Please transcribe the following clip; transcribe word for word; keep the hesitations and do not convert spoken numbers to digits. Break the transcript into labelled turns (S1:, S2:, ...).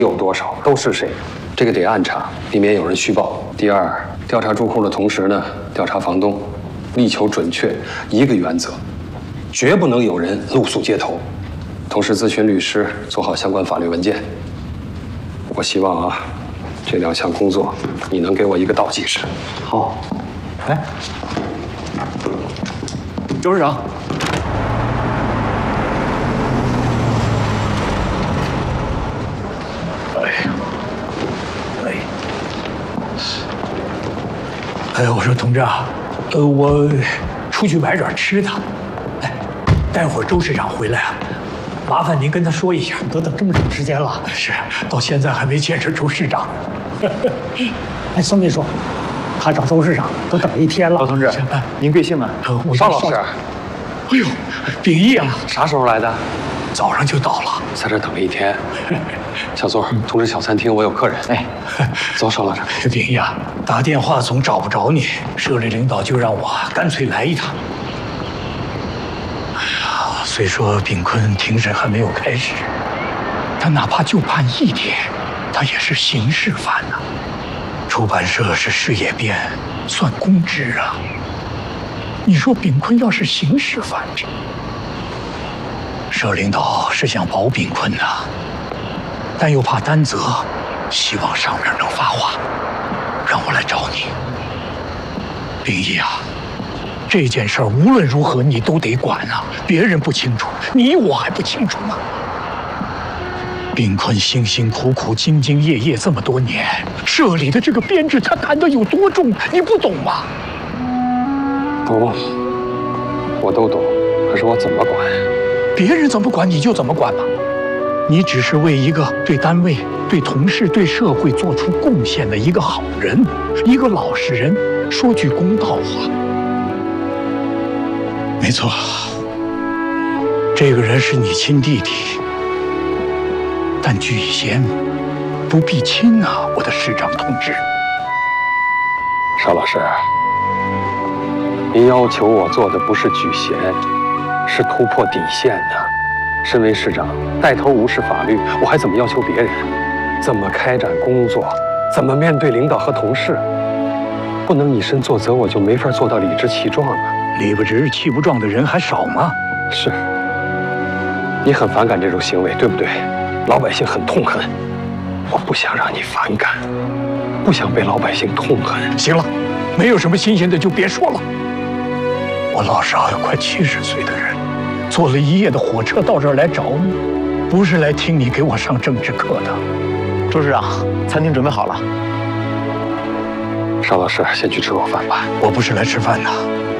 S1: 有多少，都是谁，这个得暗查，避免有人虚报。第二，调查住户的同时呢，调查房东，力求准确。一个原则，绝不能有人露宿街头。同时咨询律师，做好相关法律文件。我希望啊，这两项工作你能给我一个倒计时。
S2: 好。哎，周市长。
S3: 哎，我说同志啊，呃，我出去买点吃的。哎，待会儿周市长回来啊，麻烦您跟他说一下。都等这么长时间了，是，到现在还没见着周市长。
S4: 哎，孙秘书，他找周市长都等一天了。
S2: 老同志，您贵姓啊？
S3: 我
S1: 邵老师。
S3: 哎呦，秉义啊，
S1: 啥时候来的？
S3: 早上就到了，
S1: 在这等了一天。小座，通知小餐厅我有客人。哎，走，邵老师。
S3: 秉义啊，打电话总找不着你，社里领导就让我干脆来一趟。哎呀，虽说秉坤庭审还没有开始，但哪怕就判一天，他也是刑事犯呐。出版社是事业编，算公知啊。你说秉坤要是刑事犯，社领导是想保秉坤呐，但又怕担责，希望上面能发话，让我来找你。秉义啊，这件事儿无论如何你都得管啊，别人不清楚，你我还不清楚吗？秉坤辛辛苦苦、兢兢业业这么多年，社里的这个编制他担得有多重，你不懂吗？
S1: 懂，我都懂，可是我怎么管？
S3: 别人怎么管你就怎么管吧。你只是为一个对单位、对同事、对社会做出贡献的一个好人，一个老实人，说句公道话。没错，这个人是你亲弟弟，但举贤不避亲啊，我的师长同志。
S1: 邵老师，您要求我做的不是举贤，是突破底线呢。身为市长，带头无视法律，我还怎么要求别人？怎么开展工作？怎么面对领导和同事？不能以身作则，我就没法做到理直气壮啊！
S3: 理不直气不壮的人还少吗？
S1: 是。你很反感这种行为，对不对？老百姓很痛恨，我不想让你反感，不想被老百姓痛恨。
S3: 行了，没有什么新鲜的就别说了。我老少有快七十岁的人。坐了一夜的火车到这儿来找你，不是来听你给我上政治课的。
S2: 周市长，餐厅准备好了。
S1: 邵老师，先去吃口饭吧。
S3: 我不是来吃饭的，